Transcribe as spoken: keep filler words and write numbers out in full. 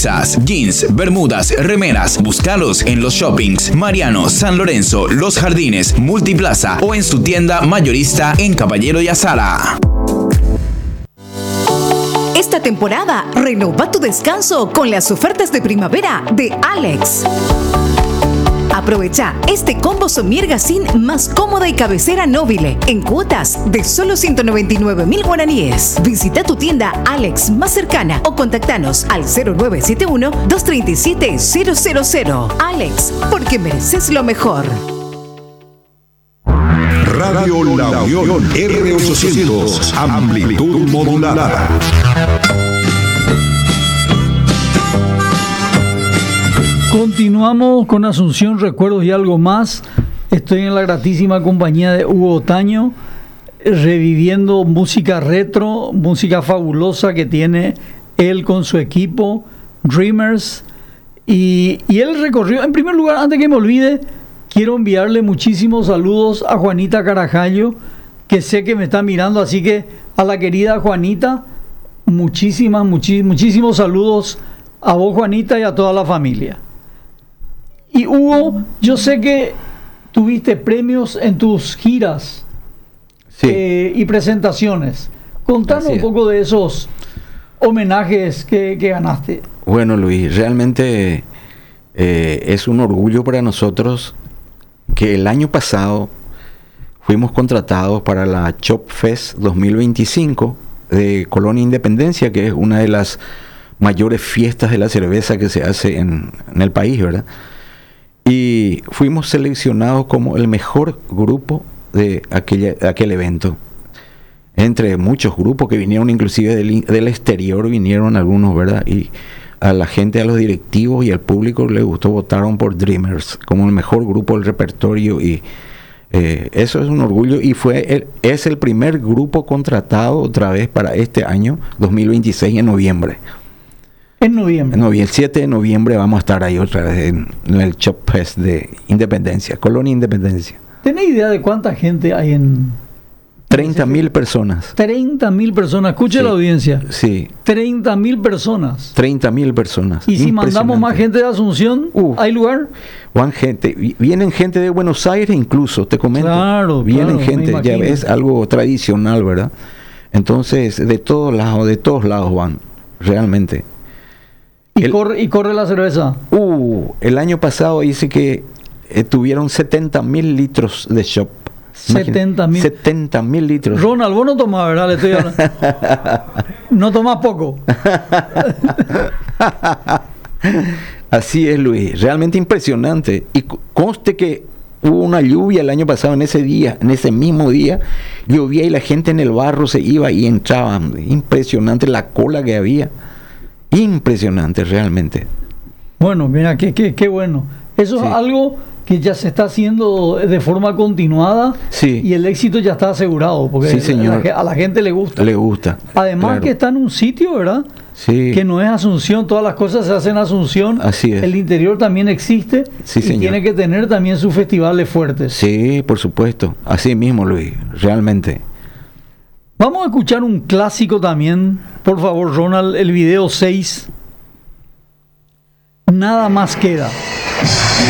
camisas, jeans, bermudas, remeras. Búscalos en los shoppings Mariano, San Lorenzo, Los Jardines, Multiplaza o en su tienda mayorista en Caballero y Azara. Esta temporada, renova tu descanso con las ofertas de primavera de Alex. Aprovecha este combo Somier Gacín más cómoda y cabecera Nobile en cuotas de solo ciento noventa y nueve mil guaraníes. Visita tu tienda Alex más cercana o contactanos al cero nueve siete uno, dos tres siete, cero cero cero. Alex, porque mereces lo mejor. Radio La Unión R ochocientos, amplitud modulada. Continuamos con Asunción, recuerdos y algo más. Estoy en la gratísima compañía de Hugo Otaño, reviviendo música retro, música fabulosa que tiene él con su equipo, Dreamers. Y, y él recorrió, en primer lugar, antes que me olvide, quiero enviarle muchísimos saludos a Juanita Carajallo, que sé que me está mirando, así que a la querida Juanita, muchísimas, muchí, muchísimos saludos a vos, Juanita, y a toda la familia. Y Hugo, yo sé que tuviste premios en tus giras, sí, eh, y presentaciones. Contanos un poco de esos homenajes que, que ganaste. Bueno, Luis, realmente eh, es un orgullo para nosotros que el año pasado fuimos contratados para la Chop Fest dos mil veinticinco de Colonia Independencia, que es una de las mayores fiestas de la cerveza que se hace en, en el país, ¿verdad? Y fuimos seleccionados como el mejor grupo de, aquella, de aquel evento. Entre muchos grupos que vinieron, inclusive del, del exterior vinieron algunos, ¿verdad? Y a la gente, a los directivos y al público les gustó, votaron por Dreamers como el mejor grupo del repertorio, y eh, eso es un orgullo, y fue el, es el primer grupo contratado otra vez para este año dos mil veintiséis en noviembre. En noviembre. En noviembre, el siete de noviembre vamos a estar ahí otra vez en, en el Chop Fest de Independencia, Colonia Independencia. ¿Tenés idea de cuánta gente hay en...? treinta mil personas. treinta mil personas, escuche sí, la audiencia. Sí. treinta mil personas. treinta mil personas. Y si mandamos más gente de Asunción, uh, ¿hay lugar? Van gente, vienen gente de Buenos Aires incluso, te comento. Claro, vienen claro, gente, ya ves, algo tradicional, ¿verdad? Entonces, de todos lados, de todos lados van, realmente. ¿Y, el, corre, ¿Y corre la cerveza? Uh, el año pasado dice que eh, tuvieron setenta mil litros de shop. setenta mil. setenta mil litros. Ronald, vos no tomás, ¿verdad? Le estoy hablando. No tomás poco. Así es, Luis. Realmente impresionante. Y conste que hubo una lluvia el año pasado, en ese día, en ese mismo día, llovía y la gente en el barro se iba y entraba. Impresionante la cola que había. Impresionante, realmente. Bueno, mira, qué, qué, qué bueno. Eso sí, es algo que ya se está haciendo de forma continuada, sí, y el éxito ya está asegurado, porque sí, señor, a, la, a la gente le gusta. Le gusta. Además, claro, que está en un sitio, ¿verdad? Sí. Que no es Asunción, todas las cosas se hacen en Asunción. Así es. El interior también existe, sí, y señor, tiene que tener también sus festivales fuertes. Sí, por supuesto. Así mismo, Luis, realmente. Vamos a escuchar un clásico también, por favor, Ronald, el video seis. Nada más queda.